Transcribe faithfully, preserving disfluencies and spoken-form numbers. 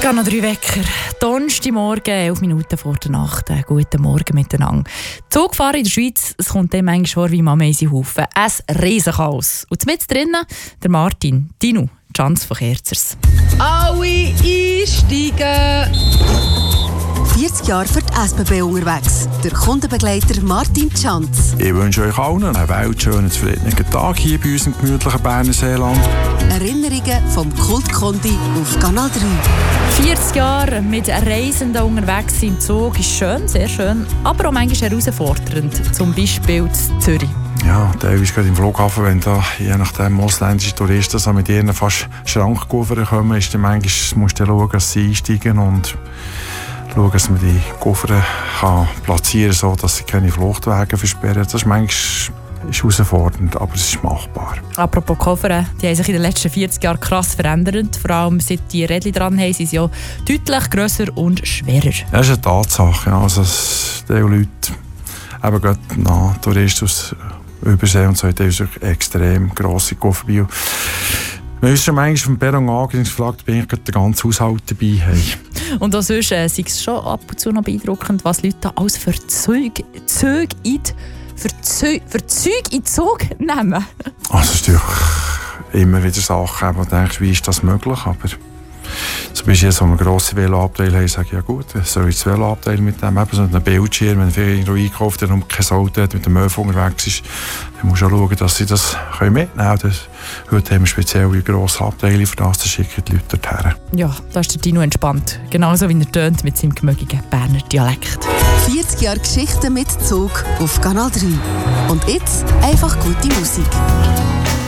noch drei Wecker. Donnerstagmorgen, elf Minuten vor der Nacht. Guten Morgen miteinander. Zugfahren in der Schweiz, es kommt dem manchmal vor wie Mama in seinen Haufen. Ein Riesenchaos. Und mit drinnen der Martin, Dino, Chance von Kerzers. Alle einsteigen! vierzig Jahre für die S B B unterwegs. Der Kundenbegleiter Martin Tschanz. Ich wünsche euch allen einen weltschönen, zufriedenen Tag hier bei uns im gemütlichen Berner Seeland. Erinnerungen vom Kultkondi auf Kanal drei. vierzig Jahre mit Reisenden unterwegs im Zug ist schön, sehr schön, aber auch manchmal herausfordernd. Zum Beispiel in Zürich. Ja, teilweise gerade im Flughafen, wenn da je nachdem ausländische Touristen so mit ihren fast Schrankkoffer kommen, ist dann manchmal, musst du schauen, dass sie einsteigen und schauen, dass man die Koffer kann platzieren kann, sodass sie keine Fluchtwege versperren. Das ist manchmal ist herausfordernd, aber es ist machbar. Apropos Koffer, die haben sich in den letzten vierzig Jahren krass verändert. Vor allem seit die Rädchen dran haben, sind sie ja deutlich grösser und schwerer. Das ist eine Tatsache. Ja. Also, die Leute, eben gerade na, Touristen aus Übersee und so, die haben extrem grosse Koffer bei. Wenn uns schon manchmal vom Perron angefragt, bin ich gerade den ganzen Haushalt dabei. Hey. Und auch sonst äh, ist es schon ab und zu noch beeindruckend, was Leute da alles für Zeug, Zeug in für Zeug, für Zeug in den Zug nehmen. Also es ist natürlich immer wieder Sachen, wo du denkst, wie ist das möglich? Aber zum Beispiel so einen grossen Veloabteil haben, sage ich, ja gut, soll ich das Veloabteil mitnehmen? Eben so einen Bildschirm, wenn viel irgendwo einkauft und kein Auto hat, mit dem Öl unterwegs ist, dann musst du auch schauen, dass sie das mitnehmen können. Das, heute haben wir spezielle grosse Abteile, für das schicken die Leute dorthin. Ja, da ist der Dino entspannt. Genauso wie er tönt mit seinem gemögigen Berner Dialekt. vierzig Jahre Geschichte mit Zug auf Kanal drei. Und jetzt einfach gute Musik.